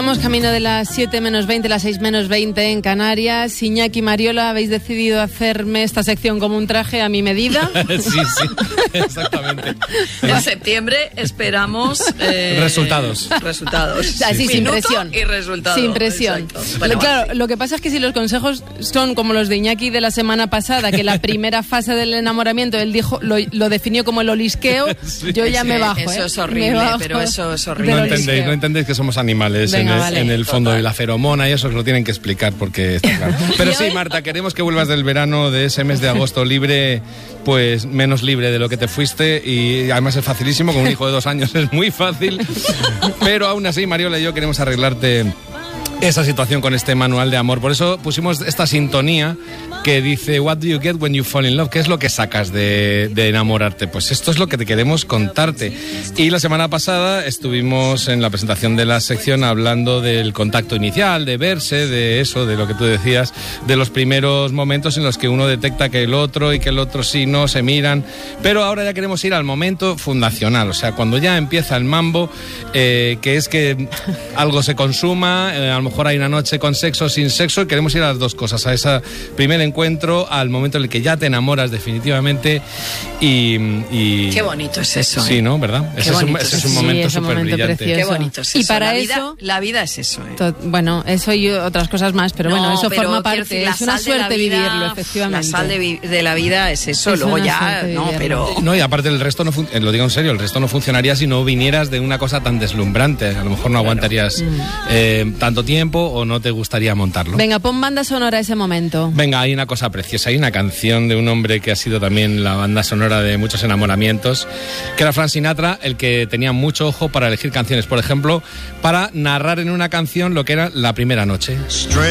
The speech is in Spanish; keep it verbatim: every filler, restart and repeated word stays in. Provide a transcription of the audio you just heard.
Vamos camino de las siete menos veinte, las seis menos veinte en Canarias. Iñaki y Mariola, habéis decidido hacerme esta sección como un traje a mi medida. Sí, sí, exactamente. En septiembre esperamos eh, resultados. Resultados. O sea, sí, sin presión. Y resultados. Sin presión. Bueno, claro, sí. Lo que pasa es que si los consejos son como los de Iñaki de la semana pasada, que la primera fase del enamoramiento él dijo lo, lo definió como el olisqueo, sí, yo ya sí, me bajo. Eso ¿eh? es horrible, pero eso es horrible. No entendéis, no entendéis que somos animales. Venga, en, el, vale. en el fondo Total. de la feromona y eso os lo tienen que explicar porque está claro. Pero sí, Marta, queremos que vuelvas del verano, de ese mes de agosto libre, pues menos libre de lo que te fuiste, y además es facilísimo, con un hijo de dos años es muy fácil, pero aún así Mariola y yo queremos arreglarte esa situación con este manual de amor. Por eso pusimos esta sintonía que dice What do you get when you fall in love? ¿Qué es lo que sacas de, de enamorarte? Pues esto es lo que te queremos contarte. Y la semana pasada estuvimos en la presentación de la sección hablando del contacto inicial, de verse, de eso, de lo que tú decías, de los primeros momentos en los que uno detecta que el otro y que el otro sí, no, se miran. Pero ahora ya queremos ir al momento fundacional, o sea, cuando ya empieza el mambo, eh, que es que algo se consuma, eh, a lo mejor hay una noche con sexo, sin sexo, y queremos ir a las dos cosas, a esa primera encuentro, al momento en el que ya te enamoras definitivamente y... y... Qué bonito es eso. Sí, ¿eh? ¿no? ¿Verdad? Ese es, un, ese es un sí, momento es un súper momento brillante. precioso. Qué bonito es y eso. para la eso... Vida, la vida es eso, ¿eh? To, bueno, eso y otras cosas más, pero no, bueno, eso pero forma parte. Decir, es una suerte vida, vivirlo, efectivamente. La sal de, vi de la vida es eso, es luego no, ya, no, pero... No, y aparte el resto, no lo digo en serio, el resto no funcionaría si no vinieras de una cosa tan deslumbrante. A lo mejor no aguantarías claro. eh, tanto tiempo o no te gustaría montarlo. Venga, pon banda sonora a ese momento. Venga, hay una cosa preciosa, hay una canción de un hombre que ha sido también la banda sonora de muchos enamoramientos, que era Frank Sinatra, el que tenía mucho ojo para elegir canciones, por ejemplo, para narrar en una canción lo que era la primera noche.